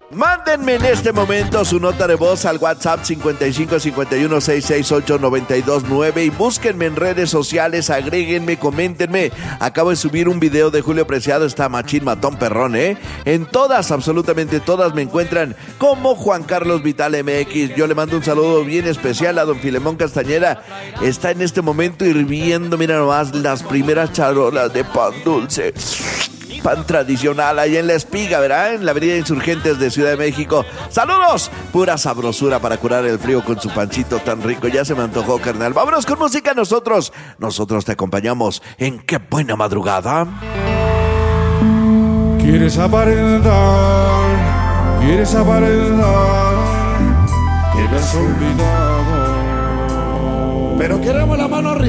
Mándenme en este momento su nota de voz al WhatsApp 5551668929 y búsquenme en redes sociales, agréguenme, coméntenme. Acabo de subir un video de Julio Preciado, está machín, matón, perrón, ¿eh? En todas, absolutamente todas me encuentran como Juan Carlos Vital MX. Yo le mando un saludo bien especial a don Filemón Castañeda. Está en este momento hirviendo, mira nomás, las primeras charolas de pan dulce. Pan tradicional ahí en La Espiga, ¿verdad? En la avenida Insurgentes de Ciudad de México. ¡Saludos! Pura sabrosura para curar el frío con su pancito tan rico. Ya se me antojó, carnal. Vámonos con música nosotros. Nosotros te acompañamos en Qué Buena Madrugada. Quieres aparentar que me has olvidado, pero queremos la mano arriba.